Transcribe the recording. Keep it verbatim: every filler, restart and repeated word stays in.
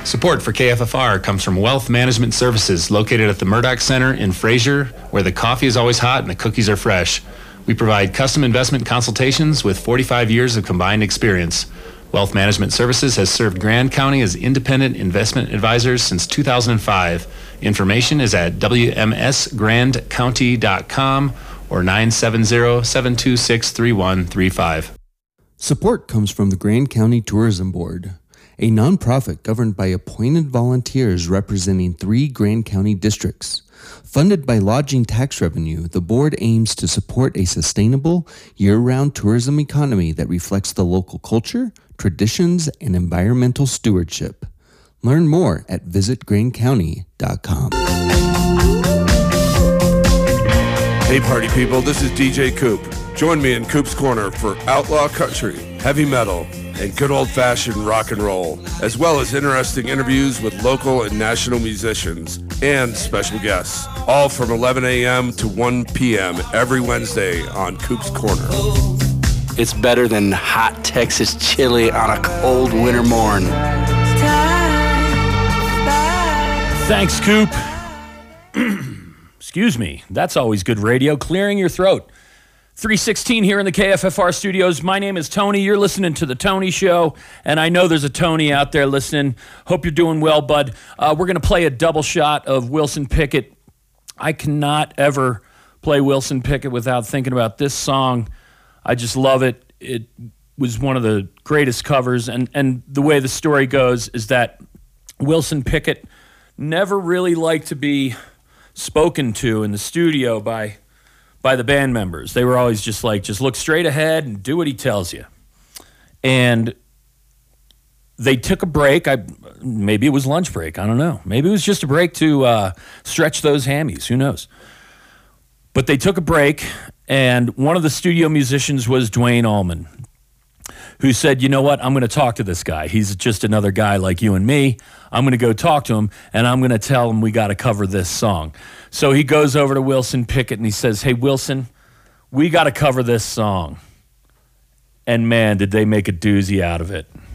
Support for K F F R comes from Wealth Management Services, located at the Murdoch Center in Fraser, where the coffee is always hot and the cookies are fresh. We provide custom investment consultations with forty-five years of combined experience. Wealth Management Services has served Grand County as independent investment advisors since two thousand five. Information is at w m s grand county dot com or nine seven zero, seven two six, three one three five. Support comes from the Grand County Tourism Board, a nonprofit governed by appointed volunteers representing three Grand County districts. Funded by lodging tax revenue, the board aims to support a sustainable, year-round tourism economy that reflects the local culture, traditions, and environmental stewardship. Learn more at visit grand county dot com. Hey party people, this is D J Coop. Join me in Coop's Corner for outlaw country, heavy metal, and good old-fashioned rock and roll, as well as interesting interviews with local and national musicians and special guests, all from eleven a.m. to one p.m. every Wednesday on Coop's Corner. It's better than hot Texas chili on a cold winter morn. Thanks, Coop. Excuse me. That's always good radio, clearing your throat. three sixteen here in the K F F R studios. My name is Tony. You're listening to The Tony Show, and I know there's a Tony out there listening. Hope you're doing well, bud. Uh, we're going to play a double shot of Wilson Pickett. I cannot ever play Wilson Pickett without thinking about this song. I just love it. It was one of the greatest covers, and, and the way the story goes is that Wilson Pickett never really liked to be spoken to in the studio by by the band members. They were always just like, just look straight ahead and do what he tells you. And they took a break. I maybe it was lunch break. I don't know. Maybe it was just a break to uh, stretch those hammies. Who knows? But they took a break, and one of the studio musicians was Duane Allman, who said, you know what, I'm going to talk to this guy. He's just another guy like you and me. I'm going to go talk to him, and I'm going to tell him we got to cover this song. So he goes over to Wilson Pickett, and he says, hey, Wilson, we got to cover this song. And, man, did they make a doozy out of it.